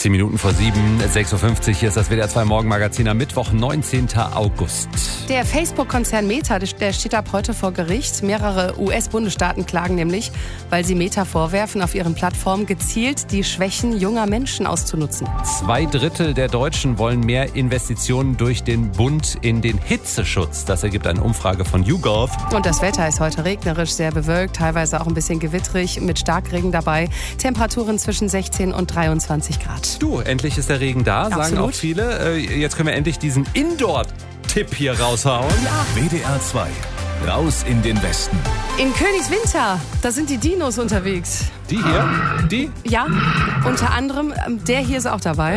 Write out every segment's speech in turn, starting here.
10 Minuten vor 7, 6.50 Uhr. Hier ist das WDR 2 Morgenmagazin am Mittwoch, 19. August. Der Facebook-Konzern Meta, der steht ab heute vor Gericht. Mehrere US-Bundesstaaten klagen nämlich, weil sie Meta vorwerfen, auf ihren Plattformen gezielt die Schwächen junger Menschen auszunutzen. 2/3 der Deutschen wollen mehr Investitionen durch den Bund in den Hitzeschutz. Das ergibt eine Umfrage von YouGov. Und das Wetter ist heute regnerisch, sehr bewölkt, teilweise auch ein bisschen gewittrig, mit Starkregen dabei. Temperaturen zwischen 16 und 23 Grad. Du, endlich ist der Regen da, sagen Absolut. auch viele. Jetzt können wir endlich diesen Indoor-Tipp hier raushauen. WDR 2. Raus in den Westen. In Königswinter, da sind die Dinos unterwegs. Die hier? Die? Ja, unter anderem, der hier ist auch dabei.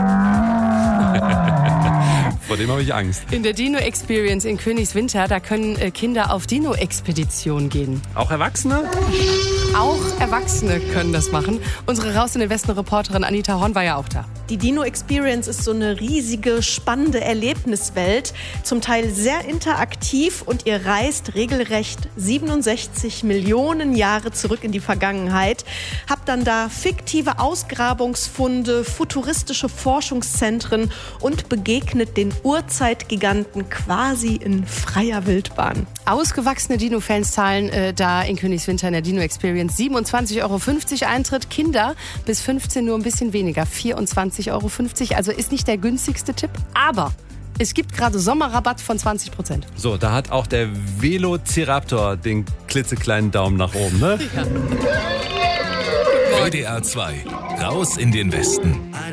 Vor dem habe ich Angst. In der Dino Experience in Königswinter, da können Kinder auf Dino-Expeditionen gehen. Auch Erwachsene? Auch Erwachsene können das machen. Unsere Raus in den Westen-Reporterin Anita Horn war ja auch da. Die Dino Experience ist so eine riesige, spannende Erlebniswelt, zum Teil sehr interaktiv und ihr reist regelrecht 67 Millionen Jahre zurück in die Vergangenheit. Habt dann da fiktive Ausgrabungsfunde, futuristische Forschungszentren und begegnet den Urzeitgiganten quasi in freier Wildbahn. Ausgewachsene Dino-Fans zahlen da in Königswinter in der Dino Experience 27,50 € Eintritt. Kinder bis 15 nur ein bisschen weniger, 24,50 €. Also ist nicht der günstigste Tipp, aber es gibt gerade Sommerrabatt von 20%. So, da hat auch der Velociraptor den klitzekleinen Daumen nach oben, ne? Ja. WDR 2. Raus in den Westen.